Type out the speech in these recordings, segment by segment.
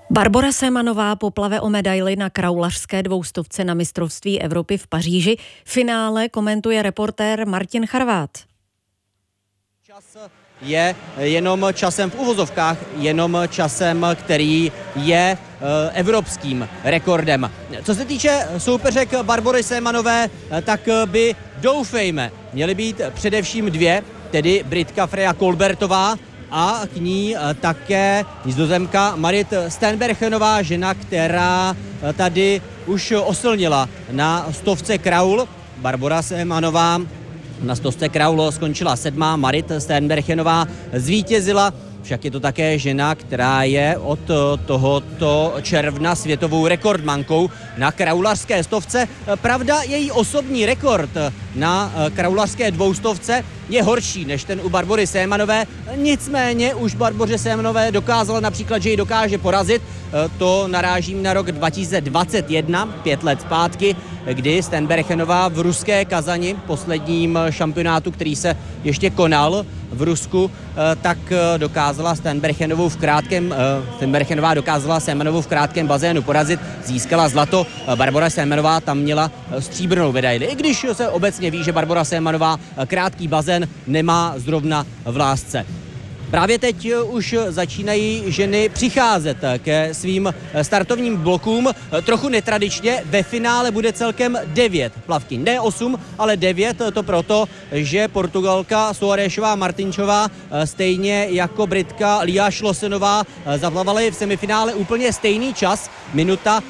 Barbora Semanová poplave o medaili na kraulařské 200 na mistrovství Evropy v Paříži. Finále komentuje reportér Martin Charvát. Čas je jenom časem v uvozovkách, jenom časem, který je evropským rekordem. Co se týče soupeřek Barbory Semanové, tak by, doufejme, měly být především dvě, tedy Britka Freja Colbertová a k ní také Nizozemka Marit Steenbergenová, žena, která tady už osilnila na 100 kraul. Barbora Semanová na 100 kraul skončila 7. Marit Steenbergenová zvítězila, však je to také žena, která je od tohoto června světovou rekordmankou na kraulařské 100. Pravda, její osobní rekord na kraulařské 200 je horší než ten u Barbory Semanové, nicméně už Barboře Semanové dokázala například, že ji dokáže porazit. To narážím na rok 2021, 5 let zpátky, kdy Steenbergenová v ruské Kazani, posledním šampionátu, který se ještě konal v Rusku, tak dokázala Steenbergenová dokázala Semanovou v krátkém bazénu porazit, získala zlato. Barbora Semanová tam měla stříbrnou medaili, i když se obecně ví, že Barbora Semanová krátký bazén nemá zrovna v lásce. Právě teď už začínají ženy přicházet ke svým startovním blokům. Trochu netradičně, ve finále bude celkem 9 plavkyň. Ne 8, ale 9, to proto, že Portugalka Soaresová Martinčová, stejně jako Britka Lia Schlossenová, zaplavaly v semifinále úplně stejný čas, minuta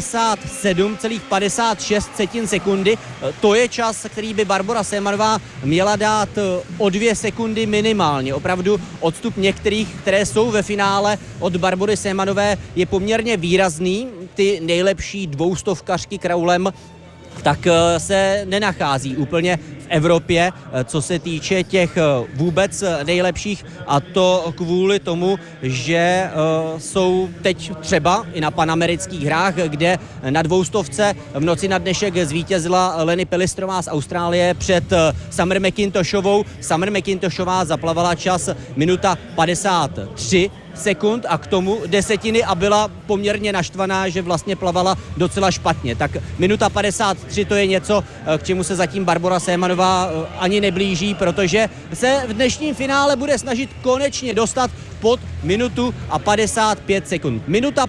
57,56 sekundy. To je čas, který by Barbora Semanová měla dát o 2 sekundy minimálně. Opravdu odstup některých, které jsou ve finále od Barbory Semanové, je poměrně výrazný. Ty nejlepší 200kařky kraulem tak se nenachází úplně v Evropě, co se týče těch vůbec nejlepších, a to kvůli tomu, že jsou teď třeba i na panamerických hrách, kde na 200 v noci na dnešek zvítězila Lenny Pelistrová z Austrálie před Summer McIntoshovou. Summer McIntoshová zaplavala čas minuta 53 sekund a k tomu desetiny a byla poměrně naštvaná, že vlastně plavala docela špatně. Tak minuta 53 to je něco, k čemu se zatím Barbora Semanová ani neblíží, protože se v dnešním finále bude snažit konečně dostat pod minutu a 55 sekund. Minuta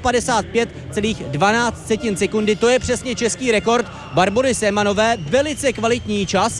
55,12 sekundy, to je přesně český rekord Barbory Semanové. Velice kvalitní čas,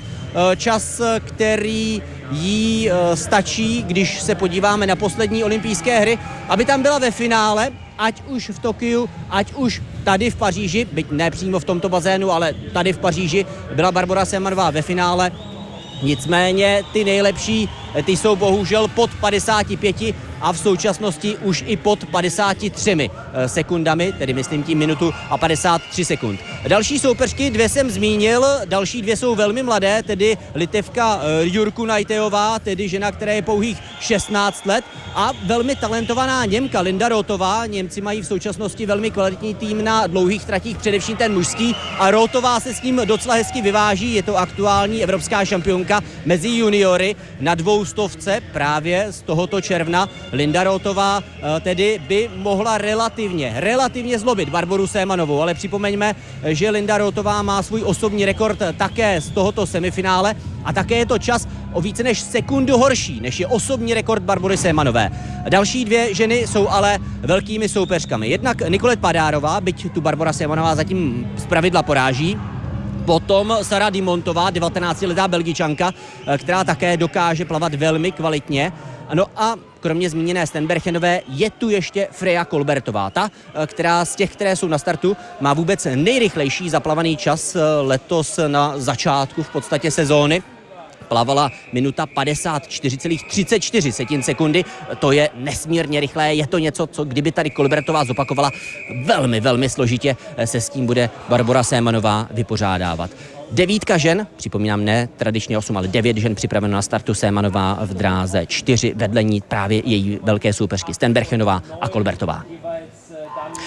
který jí stačí, když se podíváme na poslední olympijské hry, aby tam byla ve finále, ať už v Tokiu, ať už tady v Paříži, byť ne přímo v tomto bazénu, ale tady v Paříži byla Barbora Semanová ve finále. Nicméně ty nejlepší, ty jsou bohužel pod 55 a v současnosti už i pod 53 sekundami, tedy myslím tím minutu a 53 sekund. Další soupeřky, 2 jsem zmínil, další 2 jsou velmi mladé, tedy Litevka Jurku Najtejová, tedy žena, která je pouhých 16 let, a velmi talentovaná Němka Linda Rotová. Němci mají v současnosti velmi kvalitní tým na dlouhých tratích, především ten mužský, a Rotová se s ním docela hezky vyváží. Je to aktuální evropská šampionka mezi juniory na 200 právě z tohoto června. Linda Rotová tedy by mohla relativně zlobit Barboru Semanovou, ale připomeňme, že Linda Rotová má svůj osobní rekord také z tohoto semifinále a také je to čas o více než sekundu horší, než je osobní rekord Barbory Semanové. Další 2 ženy jsou ale velkými soupeřkami. Jednak Nicolette Padárová, byť tu Barbora Semanová zatím zpravidla poráží, potom Sara Dimontová, 19letá Belgičanka, která také dokáže plavat velmi kvalitně. No a kromě zmíněné Steenbergenové je tu ještě Freja Colbertová, ta, která z těch, které jsou na startu, má vůbec nejrychlejší zaplavaný čas letos na začátku v podstatě sezóny. Plavala minuta 54,34 sekundy, to je nesmírně rychlé, je to něco, co kdyby tady Colbertová zopakovala, velmi složitě se s tím bude Barbora Semanová vypořádávat. 9 žen, připomínám, ne tradičně 8, ale 9 žen připraveno na startu, Semanová v dráze 4, vedle ní právě její velké soupeřky Steenbergenová a Colbertová.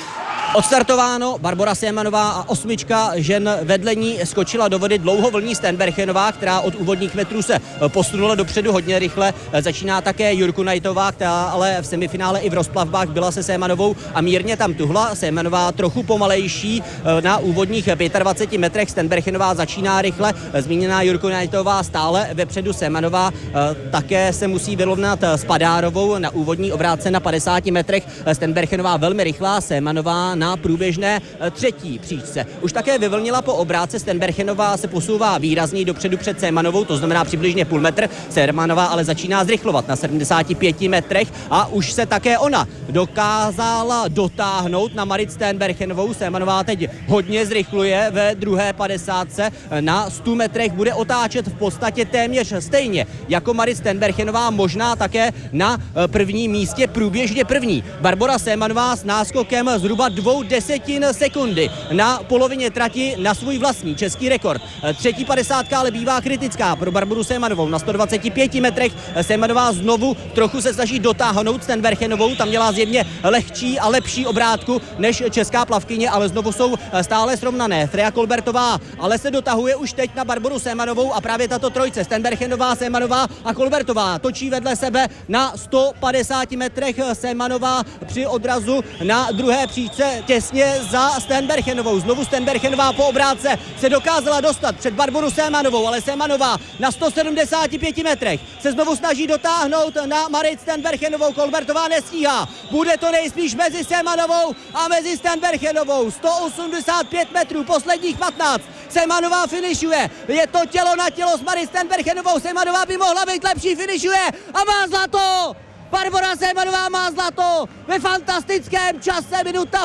Odstartováno, Barbora Sémanová a osmička žen vedle ní skočila do vody dlouhovlní Steenbergenová, která od úvodních metrů se posunula dopředu hodně rychle. Začíná také Jurkunajtová, která ale v semifinále i v rozplavbách byla se Sémanovou a mírně tam tuhla. Sémanová trochu pomalejší na úvodních 25 metrech, Steenbergenová začíná rychle, zmíněná Jurkunajtová stále vepředu. Sémanová také se musí vyrovnat s Padárovou na úvodní obrátce na 50 metrech. Steenbergenová velmi rychlá, Sémanová na průběžné třetí příčce. Už také vyvlnila po obrátce, Steenbergenová se posouvá výrazněji dopředu před Sémanovou, to znamená přibližně půl metr. Sémanová ale začíná zrychlovat na 75 metrech a už se také ona dokázala dotáhnout na Marit Steenbergenovou. Sémanová teď hodně zrychluje ve druhé 50. Na 100 metrech bude otáčet v podstatě téměř stejně jako Marit Steenbergenová, možná také na prvním místě průběžně první. Barbora Sémanová s náskokem zhruba 0,2 sekundy na polovině trati na svůj vlastní český rekord. Třetí 50 ale bývá kritická pro Barboru Sémanovou na 125 metrech. Sémanová znovu trochu se snaží dotáhnout Steenbergenovou, tam měla zjevně lehčí a lepší obrátku než česká plavkyně, ale znovu jsou stále srovnané. Freja Kolbertová ale se dotahuje už teď na Barboru Sémanovou a právě tato trojce Steenbergenová, Sémanová a Kolbertová točí vedle sebe na 150 metrech. Sémanová při odrazu na druhé příčce těsně za Steenbergenovou. Znovu Steenbergenová po obrátce se dokázala dostat před Barboru Sémanovou, ale Sémanová na 175 metrech se znovu snaží dotáhnout na Marit Steenbergenovou. Kolbertová nestíhá. Bude to nejspíš mezi Sémanovou a mezi Steenbergenovou. 185 metrů, posledních 15. Sémanová finišuje. Je to tělo na tělo s Marit Steenbergenovou. Sémanová by mohla být lepší, finišuje a má zlato! Barbora Sémanová má zlato ve fantastickém čase, minuta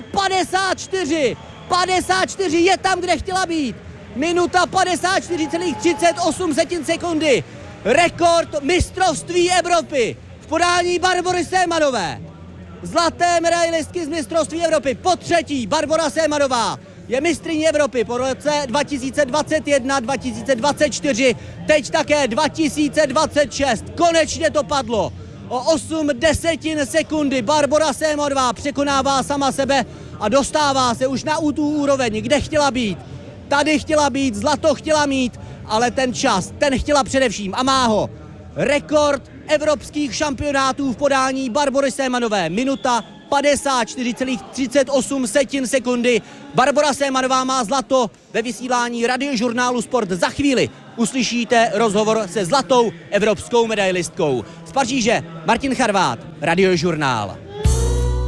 54. 54 je tam, kde chtěla být. Minuta 54,38 sekundy. Rekord mistrovství Evropy v podání Barbory Sémanové. Zlaté medailistky z mistrovství Evropy. Po třetí Barbora Sémanová je mistryní Evropy po roce 2021, 2024, teď také 2026. Konečně to padlo. O 0,8 sekundy Barbora Sémanová překonává sama sebe a dostává se už na tu úroveň, kde chtěla být. Tady chtěla být, zlato chtěla mít, ale ten čas, ten chtěla především a má ho. Rekord evropských šampionátů v podání Barbory Sémanové. Minuta 54,38 sekundy. Barbora Sémanová má zlato ve vysílání Radiožurnálu Sport. Za chvíli uslyšíte rozhovor se zlatou evropskou medailistkou. Z Paříže Martin Charvát, Radiožurnál.